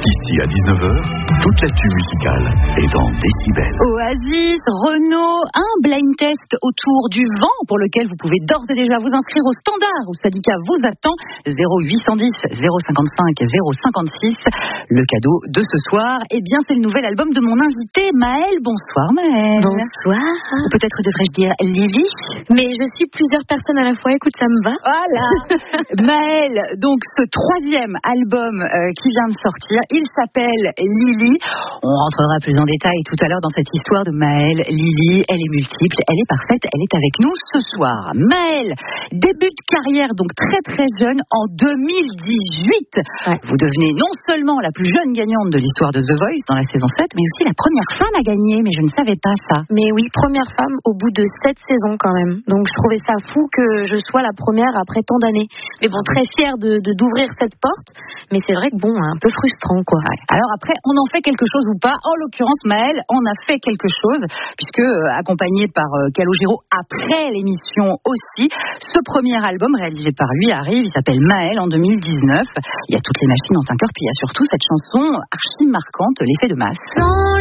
D'ici à 19h, toute l'actu musicale est dans Décibel. Oasis, Renaud, un blind test autour du vent pour lequel vous pouvez d'ores et déjà vous inscrire au standard où Sadika vous attend. 0810 055 056. Le cadeau de ce soir, c'est le nouvel album de mon invité Maëlle. Bonsoir Maëlle. Bonsoir. Ou peut-être devrais-je dire Lily. Mais je suis plusieurs personnes à la fois, écoute, ça me va. Voilà. Maëlle, donc ce troisième album qui vient de sortir, il s'appelle Lily. On rentrera plus en détail tout à l'heure dans cette histoire de Maëlle. Lily, elle est multiple, elle est parfaite, elle est avec nous ce soir. Maëlle, début de carrière donc très très jeune en 2018. Ouais. Vous devenez non seulement la plus jeune gagnante de l'histoire de The Voice dans la saison 7, mais aussi la première femme à gagner, mais je ne savais pas ça. Mais oui, première femme au bout de 7 saisons quand même. Donc je trouvais ça fou que je sois la première après tant d'années. Mais bon, très fière d'ouvrir cette porte. Mais c'est vrai que bon, un peu frustrant quoi. Ouais. Alors après, on en fait quelque chose ou pas. En l'occurrence, Maëlle, on a fait quelque chose, puisque accompagnée par Calogero après l'émission aussi, ce premier album réalisé par lui arrive, il s'appelle Maëlle en 2019. Il y a toutes les machines ont un cœur, puis il y a surtout cette chanson archi marquante, L'effet de masse.